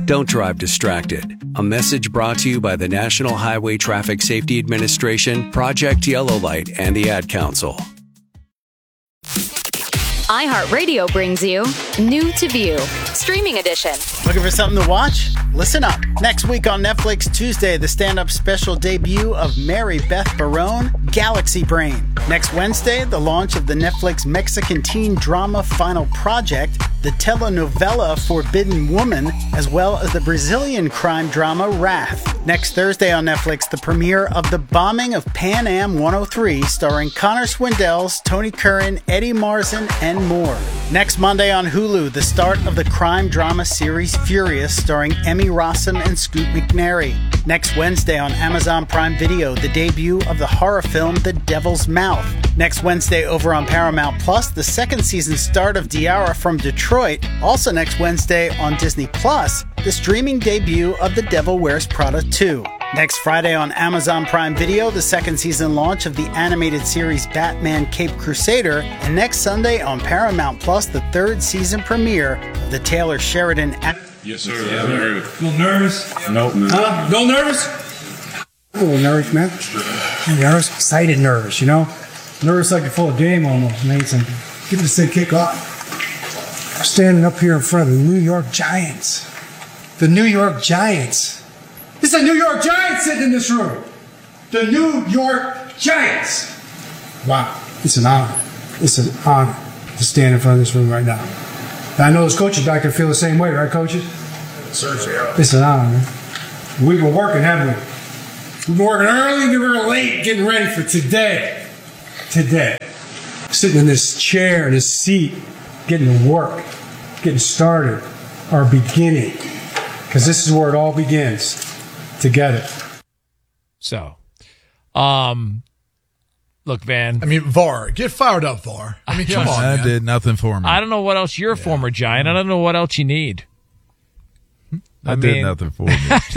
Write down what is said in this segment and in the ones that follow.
Don't drive distracted. A message brought to you by the National Highway Traffic Safety Administration, Project Yellow Light, and the Ad Council. iHeartRadio brings you New to View, Streaming Edition. Looking for something to watch? Listen up. Next week on Netflix Tuesday, the stand-up special debut of Mary Beth Barone, Galaxy Brain. Next Wednesday, the launch of the Netflix Mexican teen drama Final Project, the telenovela Forbidden Woman, as well as the Brazilian crime drama Wrath. Next Thursday on Netflix, the premiere of The Bombing of Pan Am 103, starring Connor Swindells, Tony Curran, Eddie Marsan, and more. Next Monday on Hulu, the start of the crime drama series Furious, starring Emmy Rossum and Scoot McNairy. Next Wednesday on Amazon Prime Video, the debut of the horror film The Devil's Mouth. Next Wednesday over on Paramount Plus, the second season start of Diara from Detroit. Also next Wednesday on Disney Plus, the streaming debut of The Devil Wears Prada 2. Next Friday on Amazon Prime Video, the second season launch of the animated series Batman Caped Crusader. And next Sunday on Paramount Plus, the third season premiere of the Taylor Sheridan... Yes, sir. Yeah, a little nervous? Nope. Huh? No nervous? A little nervous, man. Nervous, excited nervous, you know? Nervous like you're full of game almost, man. Give this thing kick off. I'm standing up here in front of the New York Giants. The New York Giants. It's the New York Giants sitting in this room. The New York Giants. Wow. It's an honor. It's an honor to stand in front of this room right now. And I know those coaches back there feel the same way, right, coaches? Certainly. It's an honor, man. We've been working, haven't we? We've been working early, we were late, getting ready for today. Today. Sitting in this chair, in this seat, getting to work, getting started, our beginning. Because this is where it all begins. Together. So, look, man. I mean, VAR. Get fired up, VAR. I mean, come on, That did nothing for me. I don't know what else you're a former Giant. I don't know what else you need. That did nothing for me.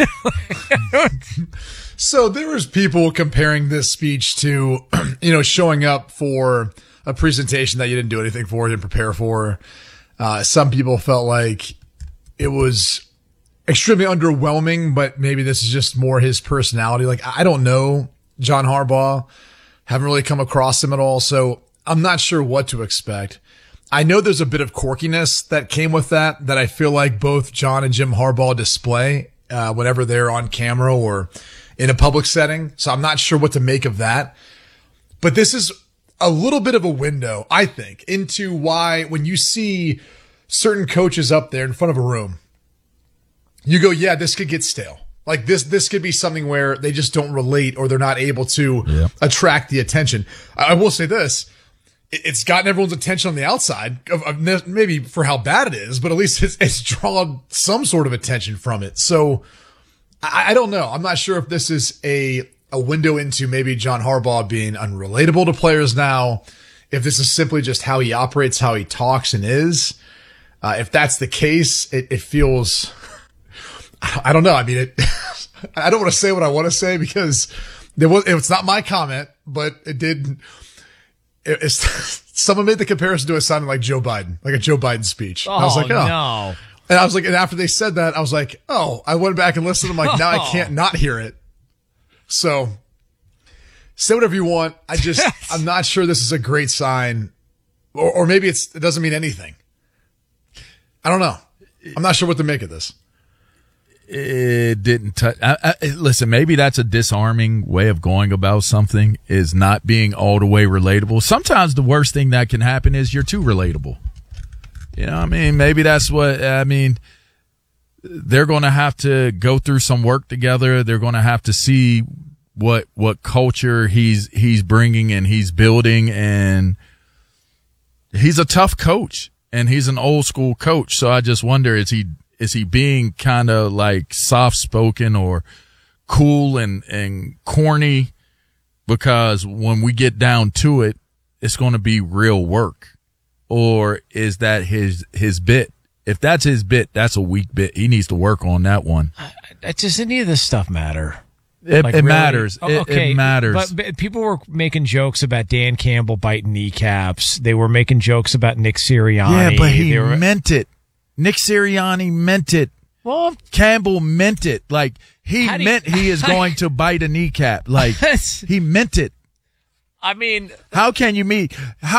So there was people comparing this speech to, showing up for a presentation that you didn't do anything for, didn't prepare for. Some people felt like it was extremely underwhelming, but maybe this is just more his personality. Like, I don't know John Harbaugh. Haven't really come across him at all, so I'm not sure what to expect. I know there's a bit of quirkiness that came with that I feel like both John and Jim Harbaugh display whenever they're on camera or in a public setting, so I'm not sure what to make of that. But this is a little bit of a window, I think, into why when you see certain coaches up there in front of a room, you go, yeah, this could get stale. Like this could be something where they just don't relate or they're not able to attract the attention. I will say this. It's gotten everyone's attention on the outside, maybe for how bad it is, but at least it's drawn some sort of attention from it. So I don't know. I'm not sure if this is a window into maybe John Harbaugh being unrelatable to players now, if this is simply just how he operates, how he talks and is. If that's the case, it feels... I don't know. I mean, I don't want to say what I want to say because it's not my comment, but it did. Someone made the comparison to it sounding like Joe Biden, like a Joe Biden speech. Oh, I was like, oh, no. And I was like, and after they said that, I was like, oh, I went back and listened. I'm like, now I can't not hear it. So say whatever you want. I'm not sure this is a great sign or maybe it doesn't mean anything. I don't know. I'm not sure what to make of this. It didn't touch. Listen, maybe that's a disarming way of going about something, is not being all the way relatable. Sometimes the worst thing that can happen is you're too relatable. You know what I mean? Maybe that's what, I mean, they're going to have to go through some work together. They're going to have to see what culture he's bringing and he's building. And he's a tough coach and he's an old school coach. So I just wonder, is he being kind of like soft spoken or cool and corny? Because when we get down to it, it's going to be real work. Or is that his bit? If that's his bit, that's a weak bit. He needs to work on that one. Does any of this stuff matter? It really? matters. Okay, it matters. But people were making jokes about Dan Campbell biting kneecaps. They were making jokes about Nick Sirianni. Yeah, but he meant it. Nick Sirianni meant it. Well, Campbell meant it. Like, he is going to bite a kneecap. Like, he meant it. I mean, how can you mean,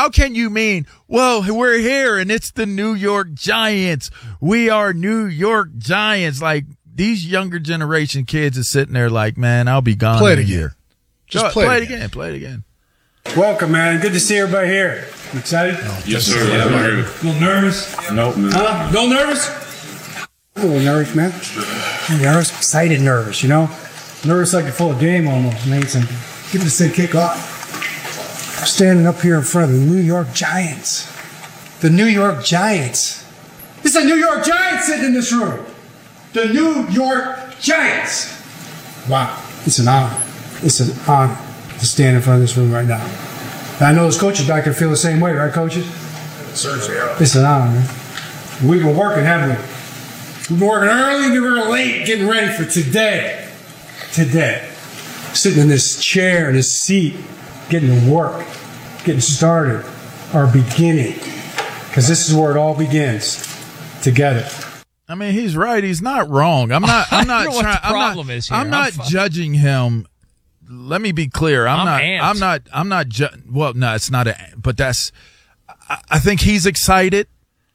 well, we're here and it's the New York Giants. We are New York Giants. Like, these younger generation kids are sitting there like, man, I'll be gone in a year. Just play it again. Play it again. Welcome, man. Good to see everybody here. You excited? Yes, sir. Yeah, a little nervous? Nope. Huh? No nervous? A little nervous, man. Nervous? Excited nervous, you know? Nervous like you're full of game almost, man. Give this thing kick off. I'm standing up here in front of the New York Giants. The New York Giants. It's the New York Giants sitting in this room. The New York Giants. Wow. It's an honor. It's an honor to stand in front of this room right now. And I know those coaches back there feel the same way, right, coaches? Sir, yeah. It's an honor, man. We've been working, haven't we? We've been working early and we were late getting ready for today. Today. Sitting in this chair, in this seat, getting to work, getting started, our beginning. Because this is where it all begins. Together. I mean, he's right. He's not wrong. I'm not I don't know what the problem is here. I'm not judging him. Let me be clear. I'm not. Well, no, it's not. But that's. I think he's excited,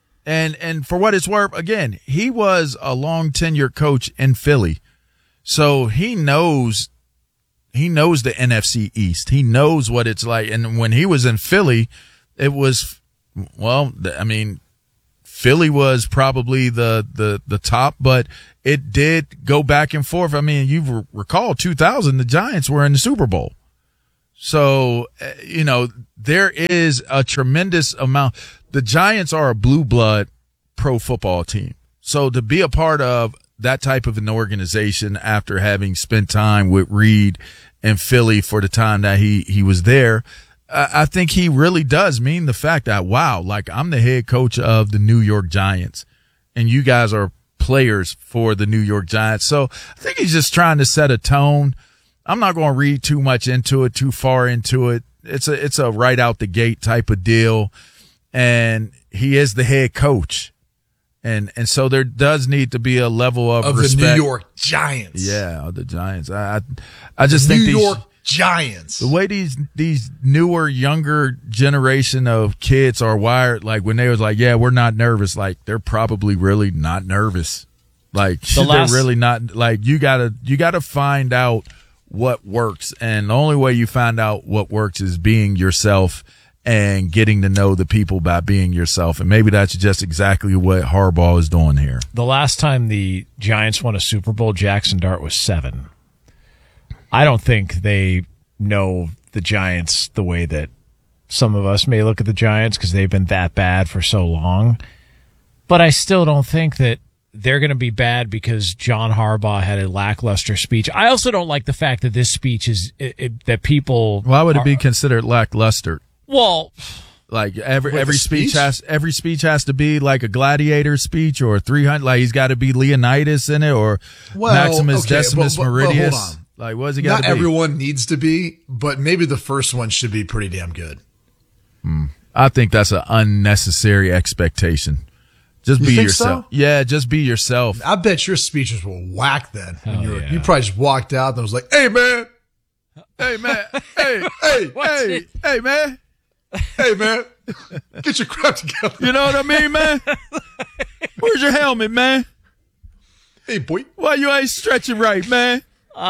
and for what it's worth, again, he was a long tenured coach in Philly, so he knows the NFC East. He knows what it's like. And when he was in Philly, it was, well, I mean, Philly was probably the top, but it did go back and forth. I mean, you recall 2000, the Giants were in the Super Bowl. So, you know, there is a tremendous amount. The Giants are a blue blood pro football team. So to be a part of that type of an organization after having spent time with Reed in Philly for the time that he was there, I think he really does mean the fact that, wow, like, I'm the head coach of the New York Giants and you guys are players for the New York Giants. So I think he's just trying to set a tone. I'm not going to read too much into it, too far into it. It's a right out the gate type of deal. And he is the head coach. And so there does need to be a level of respect. The New York Giants. Yeah, the Giants. I just think New York Giants. The way these newer, younger generation of kids are wired, like when they was like, yeah, we're not nervous, like they're probably really not nervous. Like they're really not. Like you gotta find out what works, and the only way you find out what works is being yourself and getting to know the people by being yourself. And maybe that's just exactly what Harbaugh is doing here. The last time the Giants won a Super Bowl, Jackson Dart was 7. I don't think they know the Giants the way that some of us may look at the Giants because they've been that bad for so long. But I still don't think that they're going to be bad because John Harbaugh had a lackluster speech. I also don't like the fact that this speech is that people. Why would it be considered lackluster? Well, like every speech has to be like a gladiator speech or 300. Like he's got to be Leonidas in it or Maximus Decimus Meridius. Hold on. Like, what has he got to be? Not everyone needs to be, but maybe the first one should be pretty damn good. I think that's an unnecessary expectation. Just be yourself. So? Yeah, just be yourself. I bet your speeches were whack then. You probably just walked out and was like, hey, man. Hey, man. Hey, man. Hey, man. Get your crap together. You know what I mean, man? Where's your helmet, man? Hey, boy. Why you ain't stretching right, man?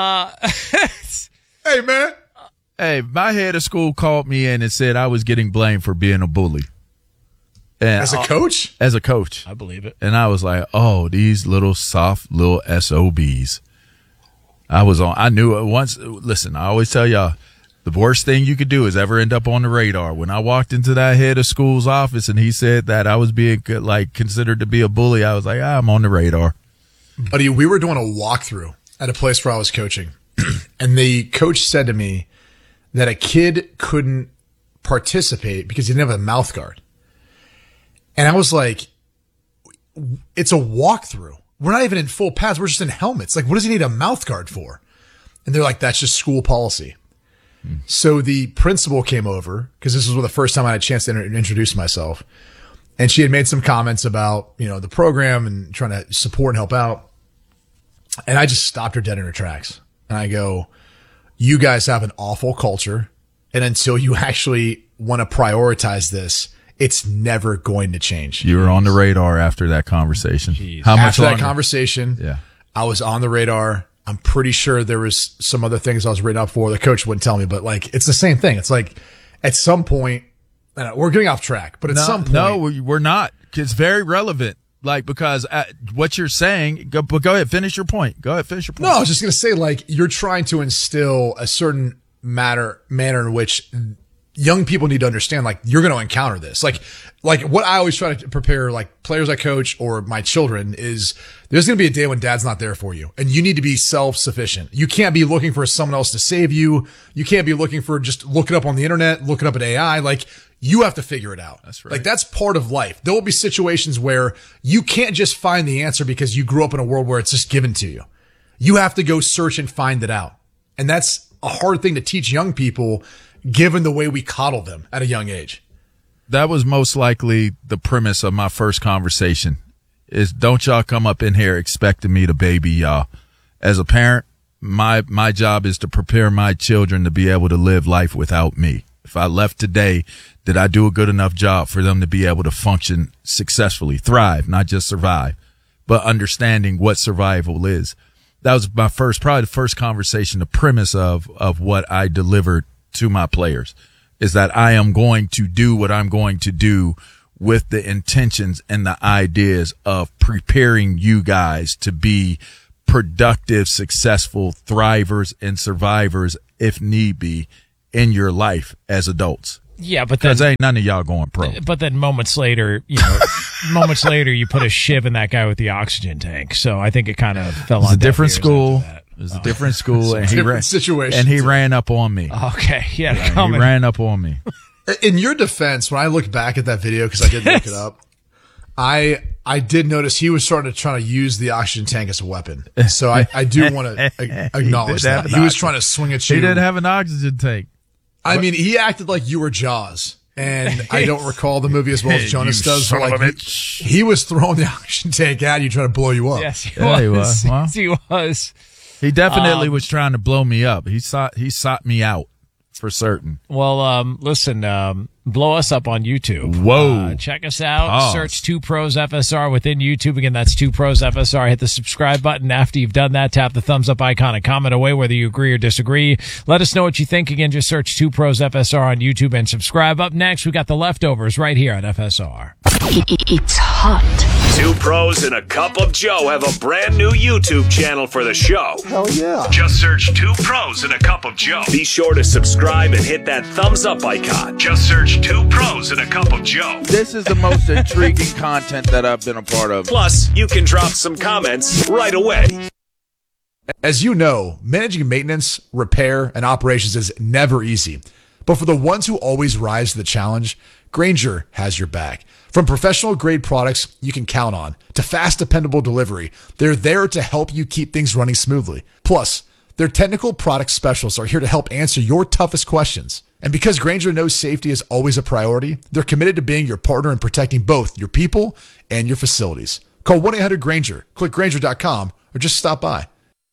Hey, man. Hey, my head of school called me in and said I was getting blamed for being a bully. And as a coach? As a coach. I believe it. And I was like, oh, these little soft little SOBs. I knew it once. Listen, I always tell y'all, the worst thing you could do is ever end up on the radar. When I walked into that head of school's office and he said that I was being considered to be a bully, I was like, I'm on the radar. Buddy, we were doing a walkthrough at a place where I was coaching. And the coach said to me that a kid couldn't participate because he didn't have a mouth guard. And I was like, it's a walkthrough. We're not even in full pads. We're just in helmets. Like, what does he need a mouth guard for? And they're like, that's just school policy. So the principal came over because this was the first time I had a chance to introduce myself. And she had made some comments about, the program and trying to support and help out. And I just stopped her dead in her tracks. And I go, you guys have an awful culture. And until you actually want to prioritize this, it's never going to change. You were on the radar after that conversation. Jeez. How much After longer? that conversation, Yeah. I was on the radar. I'm pretty sure there was some other things I was written up for. The coach wouldn't tell me, but like, it's the same thing. It's like at some point, we're getting off track, but at some point. No, we're not. It's very relevant. Like, because what you're saying, go ahead, finish your point. Go ahead, finish your point. No, I was just going to say, like, you're trying to instill a certain manner in which young people need to understand, like, you're going to encounter this. Like what I always try to prepare, like, players I coach or my children is there's going to be a day when dad's not there for you and you need to be self-sufficient. You can't be looking for someone else to save you. You can't be looking for just look it up on the internet, look it up at AI. Like, you have to figure it out. That's right. Like, that's part of life. There will be situations where you can't just find the answer because you grew up in a world where it's just given to you. You have to go search and find it out. And that's a hard thing to teach young people given the way we coddle them at a young age. That was most likely the premise of my first conversation is don't y'all come up in here expecting me to baby y'all. As a parent, my job is to prepare my children to be able to live life without me. If I left today, did I do a good enough job for them to be able to function successfully, thrive, not just survive, but understanding what survival is? That was probably the first conversation, the premise of what I delivered to my players is that I am going to do what I'm going to do with the intentions and the ideas of preparing you guys to be productive, successful thrivers and survivors, if need be, in your life as adults. Yeah, but then because ain't none of y'all going pro. But then moments later, you put a shiv in that guy with the oxygen tank. So I think it kind of fell on a different deaf ears school. after that. It was a different school, and he ran up on me. Okay, yeah, he ran up on me. In your defense, when I look back at that video, because I did look it up, I did notice he was trying to use the oxygen tank as a weapon. So I do want to acknowledge that. He was trying to swing at you. He didn't have an oxygen tank. I mean, he acted like you were Jaws. And I don't recall the movie as well as Jonas does. But like he was throwing the oxygen tank at you, trying to blow you up. Yes, he was. Well, he was. He definitely was trying to blow me up. He sought me out for certain. Well, listen, blow us up on YouTube. Whoa. Check us out. Search 2 Pros FSR within YouTube. Again, that's 2 Pros FSR. Hit the subscribe button. After you've done that, tap the thumbs up icon and comment away whether you agree or disagree. Let us know what you think. Again, just search 2 Pros FSR on YouTube and subscribe. Up next, we got the leftovers right here on FSR. It's hot. 2 Pros and a Cup of Joe have a brand new YouTube channel for the show. Hell yeah. Just search 2 Pros and a Cup of Joe. Be sure to subscribe and hit that thumbs up icon. Just search 2 Pros and a Cup of Joe. This is the most intriguing content that I've been a part of. Plus, you can drop some comments right away. As you know, managing maintenance, repair, and operations is never easy. But for the ones who always rise to the challenge, Grainger has your back. From professional-grade products you can count on to fast, dependable delivery, they're there to help you keep things running smoothly. Plus, their technical product specialists are here to help answer your toughest questions. And because Grainger knows safety is always a priority, they're committed to being your partner in protecting both your people and your facilities. Call 1-800-GRAINGER, click Grainger.com, or just stop by.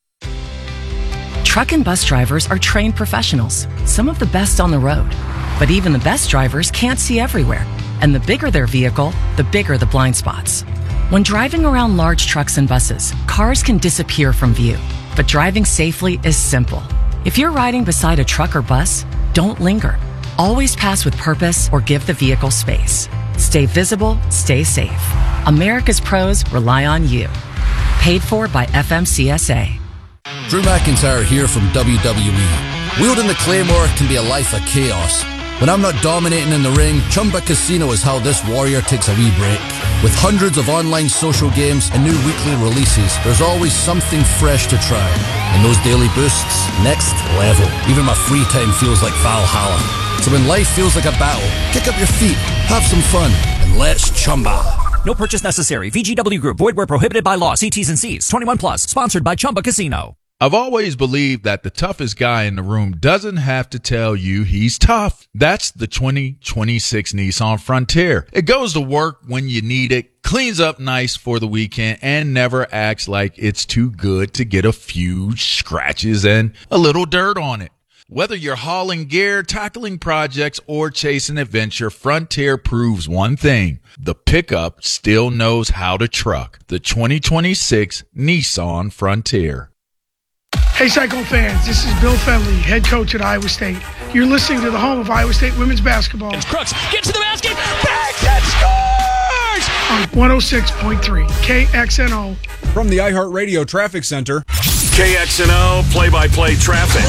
Truck and bus drivers are trained professionals, some of the best on the road. But even the best drivers can't see everywhere. And the bigger their vehicle, the bigger the blind spots. When driving around large trucks and buses, cars can disappear from view. But driving safely is simple. If you're riding beside a truck or bus, don't linger. Always pass with purpose or give the vehicle space. Stay visible, stay safe. America's pros rely on you. Paid for by FMCSA. Drew McIntyre here from WWE. Wielding the Claymore can be a life of chaos. When I'm not dominating in the ring, Chumba Casino is how this warrior takes a wee break. With hundreds of online social games and new weekly releases, there's always something fresh to try. And those daily boosts, next level. Even my free time feels like Valhalla. So when life feels like a battle, kick up your feet, have some fun, and let's Chumba. No purchase necessary. VGW Group. Void where prohibited by law. See T's and C's. 21 plus. Sponsored by Chumba Casino. I've always believed that the toughest guy in the room doesn't have to tell you he's tough. That's the 2026 Nissan Frontier. It goes to work when you need it, cleans up nice for the weekend, and never acts like it's too good to get a few scratches and a little dirt on it. Whether you're hauling gear, tackling projects, or chasing adventure, Frontier proves one thing. The pickup still knows how to truck. The 2026 Nissan Frontier. Hey, Cyclone fans, this is Bill Fenley, head coach at Iowa State. You're listening to the home of Iowa State women's basketball. Crooks gets to the basket, bangs and scores! On 106.3 KXNO. From the iHeartRadio Traffic Center. KXNO play-by-play traffic.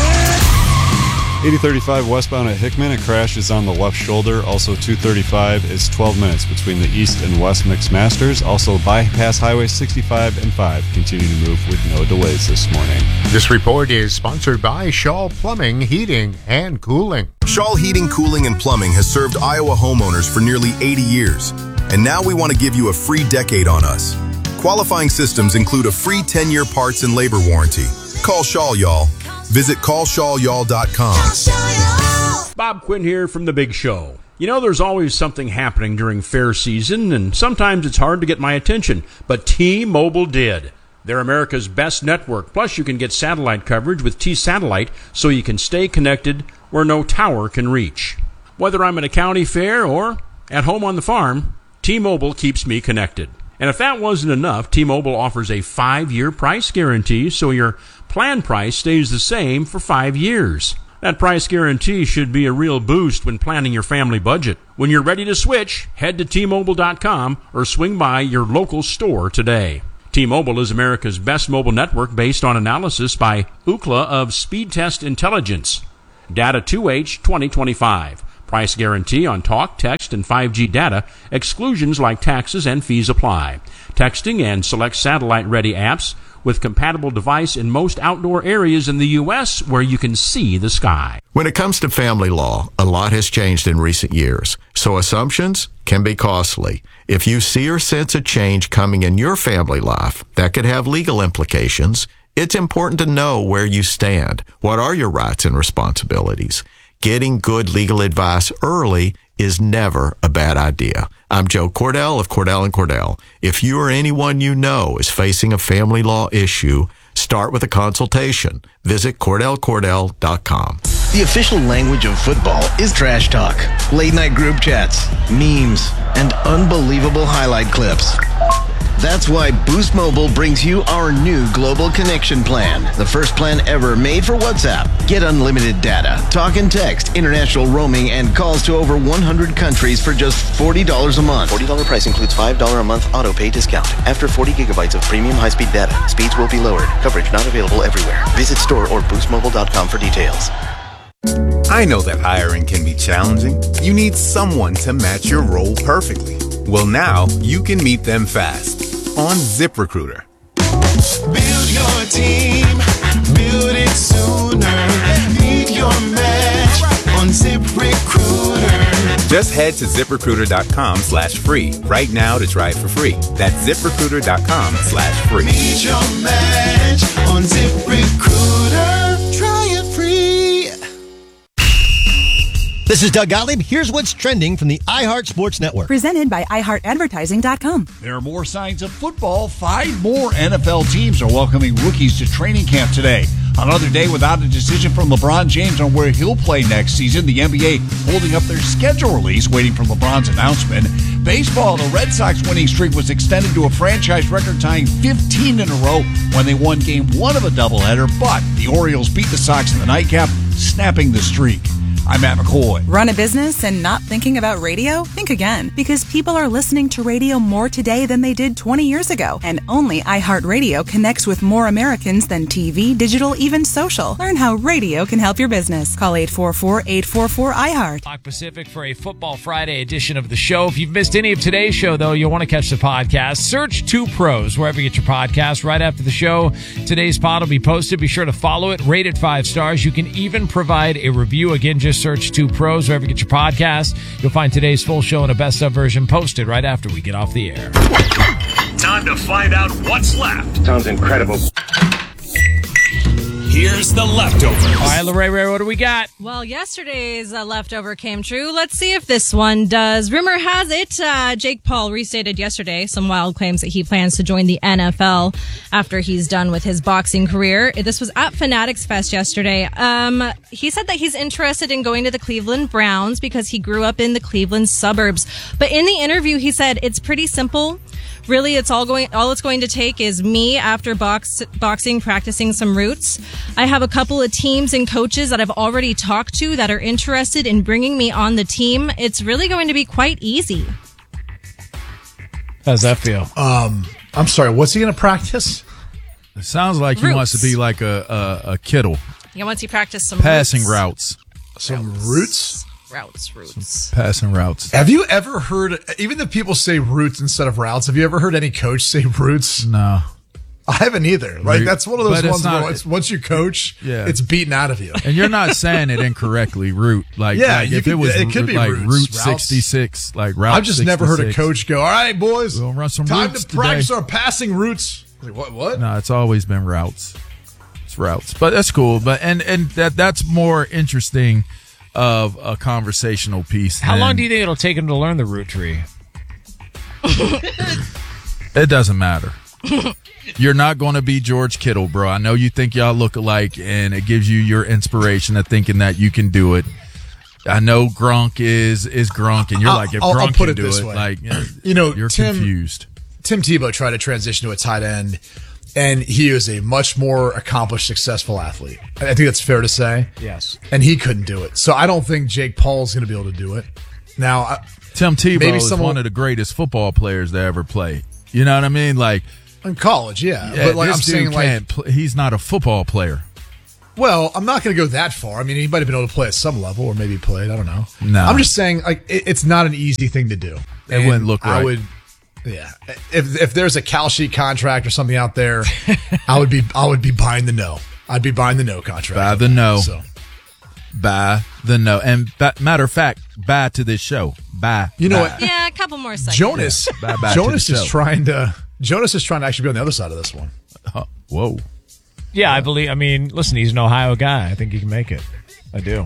8035 westbound at Hickman, a crash is on the left shoulder. Also 235 is 12 minutes between the east and west mixed masters. Also bypass highway 65 and 5 continue to move with no delays this morning. This report is sponsored by Shaw Plumbing, Heating, and Cooling. Shaw Heating, Cooling, and Plumbing has served Iowa homeowners for nearly 80 years. And now we want to give you a free decade on us. Qualifying systems include a free 10-year parts and labor warranty. Call Shaw, y'all. Visit callshawyall.com. Bob Quinn here from The Big Show. You know, there's always something happening during fair season, and sometimes it's hard to get my attention, but T-Mobile did. They're America's best network. Plus, you can get satellite coverage with T-Satellite so you can stay connected where no tower can reach. Whether I'm at a county fair or at home on the farm, T-Mobile keeps me connected. And if that wasn't enough, T-Mobile offers a 5-year price guarantee, so your plan price stays the same for 5 years. That price guarantee should be a real boost when planning your family budget. When you're ready to switch, head to T-Mobile.com or swing by your local store today. T-Mobile is America's best mobile network based on analysis by Ookla of Speed Test Intelligence. Data 2H 2025. Price guarantee on talk, text, and 5G data. Exclusions like taxes and fees apply. Texting and select satellite-ready apps with compatible device in most outdoor areas in the U.S. where you can see the sky. When it comes to family law, a lot has changed in recent years, so assumptions can be costly. If you see or sense a change coming in your family life that could have legal implications, it's important to know where you stand. What are your rights and responsibilities? Getting good legal advice early is never a bad idea. I'm Joe Cordell of Cordell & Cordell. If you or anyone you know is facing a family law issue, start with a consultation. Visit CordellCordell.com. The official language of football is trash talk, late-night group chats, memes, and unbelievable highlight clips. That's why Boost Mobile brings you our new Global Connection Plan, the first plan ever made for WhatsApp. Get unlimited data, talk and text, international roaming, and calls to over 100 countries for just $40 a month. $40 price includes $5 a month auto pay discount. After 40 gigabytes of premium high-speed data, speeds will be lowered. Coverage not available everywhere. Visit store or boostmobile.com for details. I know that hiring can be challenging. You need someone to match your role perfectly. Well, now you can meet them fast on ZipRecruiter. Build your team, build it sooner. Meet your match on ZipRecruiter. Just head to ZipRecruiter.com/free right now to try it for free. That's ZipRecruiter.com/free. Meet your match on ZipRecruiter. Try it free. This is Doug Gottlieb. Here's what's trending from the iHeart Sports Network. Presented by iHeartAdvertising.com. There are more signs of football. 5 more NFL teams are welcoming rookies to training camp today. Another day without a decision from LeBron James on where he'll play next season. The NBA holding up their schedule release, waiting for LeBron's announcement. Baseball, the Red Sox winning streak was extended to a franchise record-tying 15 in a row when they won Game 1 of a doubleheader, but the Orioles beat the Sox in the nightcap, snapping the streak. I'm Matt McCoy. Run a business and not thinking about radio? Think again, because people are listening to radio more today than they did 20 years ago. And only iHeartRadio connects with more Americans than TV, digital, even social. Learn how radio can help your business. Call 844-844-iHeart. Talk Pacific for a Football Friday edition of the show. If you've missed any of today's show, though, you'll want to catch the podcast. Search 2 Pros wherever you get your podcast. Right after the show, today's pod will be posted. Be sure to follow it. Rate it 5 stars. You can even provide a review. Again, just search 2 Pros wherever you get your podcast. You'll find today's full show in a best of version posted right after we get off the air. Time to find out what's left. Sounds incredible. Here's the leftovers. All right, Lorraine, what do we got? Well, yesterday's leftover came true. Let's see if this one does. Rumor has it, Jake Paul restated yesterday some wild claims that he plans to join the NFL after he's done with his boxing career. This was at Fanatics Fest yesterday. He said that he's interested in going to the Cleveland Browns because he grew up in the Cleveland suburbs. But in the interview, he said it's pretty simple. Really, all it's going to take is me after boxing, practicing some roots. I have a couple of teams and coaches that I've already talked to that are interested in bringing me on the team. It's really going to be quite easy. How's that feel? I'm sorry, what's he going to practice? It sounds like he wants to be like a Kittle. Yeah, once you practice some passing routes. Some roots? Routes. Passing routes. Have you ever heard, even if people say roots instead of routes, have you ever heard any coach say roots? No. I haven't either. Like, that's one of those ones where once you coach, yeah, it's beaten out of you. And you're not saying it incorrectly, route. Like, yeah, like if it could be like roots, Route 66, like Route I've just 66. never heard a coach go, all right, boys, we'll run some time routes to practice today. our passing routes. Like, what? No, it's always been routes. It's routes. But that's cool. But and that's more interesting of a conversational piece. How long do you think it'll take him to learn the root tree? It doesn't matter. You're not going to be George Kittle, bro. I know you think y'all look alike, and it gives you your inspiration of thinking that you can do it. I know Gronk is Gronk, and you're like, if Gronk put can it do this it, way. like, you're confused. Tim Tebow tried to transition to a tight end, and he is a much more accomplished, successful athlete. I think that's fair to say. Yes. And he couldn't do it. So I don't think Jake Paul's going to be able to do it. Now, Tim Tebow is one of the greatest football players to ever play. You know what I mean? Like in college, yeah. But like I'm saying, he's not a football player. Well, I'm not going to go that far. I mean, he might have been able to play at some level, or maybe played. I don't know. No, I'm just saying, like, it's not an easy thing to do. It wouldn't look right. I would, yeah. If there's a Cal Sheet contract or something out there, I would be buying the no. I'd be buying the no contract. Buy the no. So. Buy the no. And matter of fact, buy to this show. Buy. You know what? Yeah, a couple more seconds. Jonas. Buy Jonas is trying to actually be on the other side of this one. Whoa. Yeah, I believe. I mean, listen, he's an Ohio guy. I think he can make it. I do.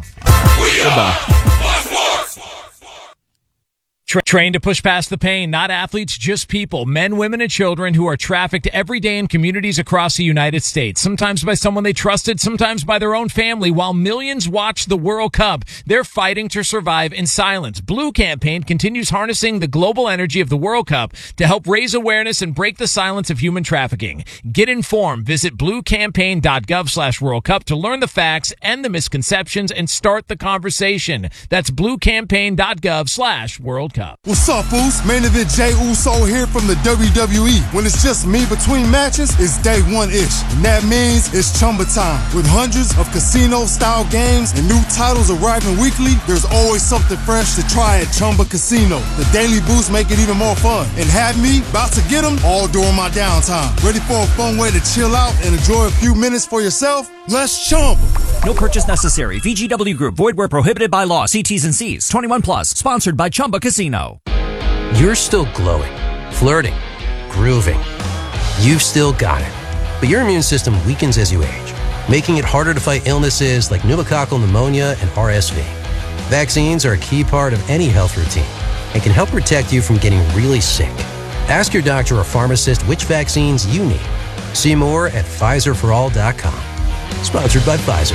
Trained to push past the pain, not athletes, just people, men, women, and children who are trafficked every day in communities across the United States, sometimes by someone they trusted, sometimes by their own family. While millions watch the World Cup, they're fighting to survive in silence. Blue Campaign continues harnessing the global energy of the World Cup to help raise awareness and break the silence of human trafficking. Get informed. Visit bluecampaign.gov/World Cup to learn the facts and the misconceptions and start the conversation. That's bluecampaign.gov/World Cup. What's up, Uso? Main event Jey Uso here from the WWE. When it's just me between matches, it's day one-ish. And that means it's Chumba time. With hundreds of casino-style games and new titles arriving weekly, there's always something fresh to try at Chumba Casino. The daily boosts make it even more fun. And have me about to get them all during my downtime. Ready for a fun way to chill out and enjoy a few minutes for yourself? Let's Chumba. No purchase necessary. VGW Group. Void where prohibited by law. See T's and C's. 21 plus. Sponsored by Chumba Casino. You're still glowing, flirting, grooving. You've still got it. But your immune system weakens as you age, making it harder to fight illnesses like pneumococcal pneumonia and RSV. Vaccines are a key part of any health routine and can help protect you from getting really sick. Ask your doctor or pharmacist which vaccines you need. See more at PfizerForAll.com. Sponsored by Pfizer.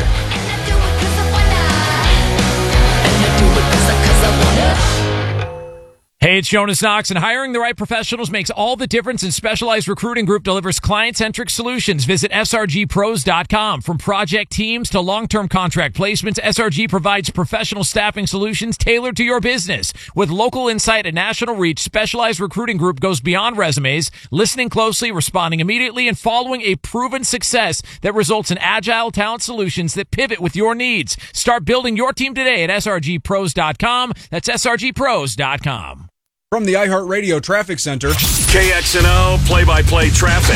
Hey, it's Jonas Knox, and hiring the right professionals makes all the difference, and Specialized Recruiting Group delivers client-centric solutions. Visit srgpros.com. From project teams to long-term contract placements, SRG provides professional staffing solutions tailored to your business. With local insight and national reach, Specialized Recruiting Group goes beyond resumes, listening closely, responding immediately, and following a proven success that results in agile talent solutions that pivot with your needs. Start building your team today at srgpros.com. That's srgpros.com. From the iHeartRadio Traffic Center, KXNO play-by-play traffic.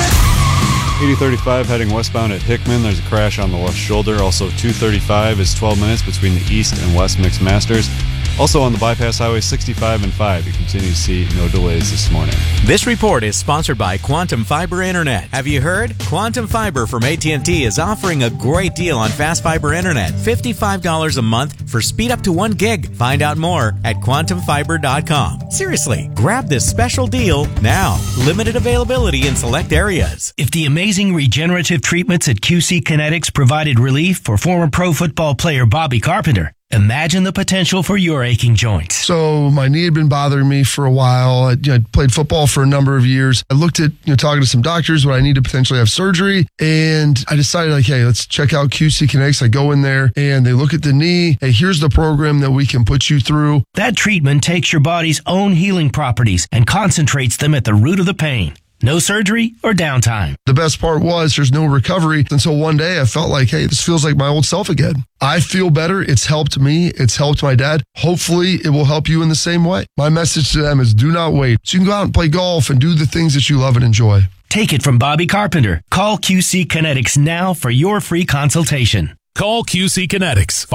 8035 heading westbound at Hickman. There's a crash on the left shoulder. Also, 235 is 12 minutes between the East and West Mixed Masters. Also on the Bypass Highway 65 and 5, you continue to see no delays this morning. This report is sponsored by Quantum Fiber Internet. Have you heard? Quantum Fiber from AT&T is offering a great deal on fast fiber internet. $55 a month for speed up to 1 gig. Find out more at quantumfiber.com. Seriously, grab this special deal now. Limited availability in select areas. If the amazing regenerative treatments at QC Kinetics provided relief for former pro football player Bobby Carpenter, imagine the potential for your aching joints. So my knee had been bothering me for a while. I played football for a number of years. I looked at talking to some doctors when I need to potentially have surgery, and I decided hey, let's check out QC Kinetics. I go in there and they look at the knee. Hey, here's the program that we can put you through. That treatment takes your body's own healing properties and concentrates them at the root of the pain. No surgery or downtime. The best part was there's no recovery until one day I felt like, hey, this feels like my old self again. I feel better. It's helped me. It's helped my dad. Hopefully it will help you in the same way. My message to them is do not wait. So you can go out and play golf and do the things that you love and enjoy. Take it from Bobby Carpenter. Call QC Kinetics now for your free consultation. Call QC Kinetics,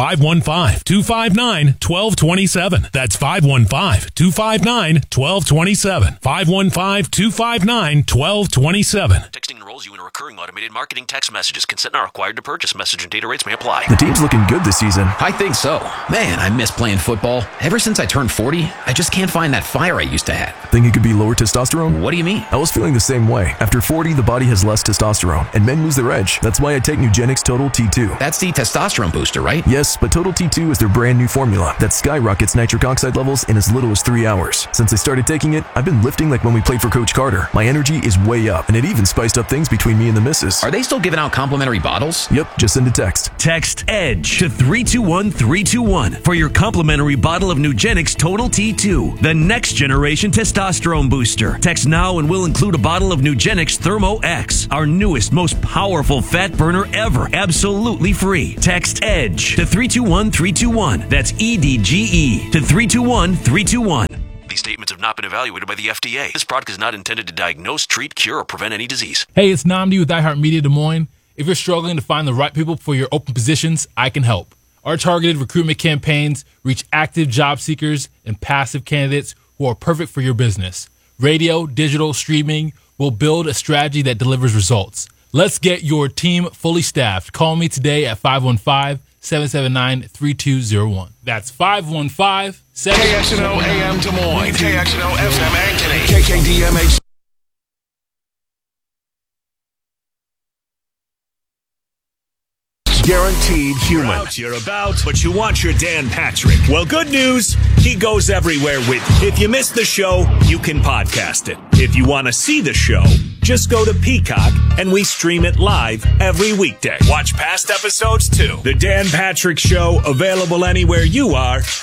515-259-1227. That's 515-259-1227. 515-259-1227. Texting enrolls you in recurring automated marketing text messages. Consent not required to purchase. Message and data rates may apply. The team's looking good this season. I think so. Man, I miss playing football. Ever since I turned 40, I just can't find that fire I used to have. Think it could be lower testosterone? What do you mean? I was feeling the same way. After 40, the body has less testosterone, and men lose their edge. That's why I take Nugenix Total T2. That's the testosterone booster, right? Yes, but Total T2 is their brand new formula that skyrockets nitric oxide levels in as little as 3 hours. Since I started taking it, I've been lifting like when we played for Coach Carter. My energy is way up, and it even spiced up things between me and the missus. Are they still giving out complimentary bottles? Yep, just send a text. Text EDGE to 321-321 for your complimentary bottle of Nugenix Total T2, the next generation testosterone booster. Text now and we'll include a bottle of Nugenix Thermo X, our newest, most powerful fat burner ever, absolutely free. Text EDGE to 321-321. That's EDGE to 321-321. These statements have not been evaluated by the FDA. This product is not intended to diagnose, treat, cure, or prevent any disease. Hey, it's Namdi with iHeartMedia Des Moines. If you're struggling to find the right people for your open positions, I can help. Our targeted recruitment campaigns reach active job seekers and passive candidates who are perfect for your business. Radio, digital, streaming will build a strategy that delivers results. Let's get your team fully staffed. Call me today at 515-779-3201. That's 515-779-3201. KXNO AM Des Moines, KXNO FM Ankeny, KKDMH. Guaranteed human. You're about, but you want your Dan Patrick. Well, good news, he goes everywhere with you. If you missed the show, you can podcast it. If you want to see the show, just go to Peacock and we stream it live every weekday. Watch past episodes too. The Dan Patrick Show, available anywhere you are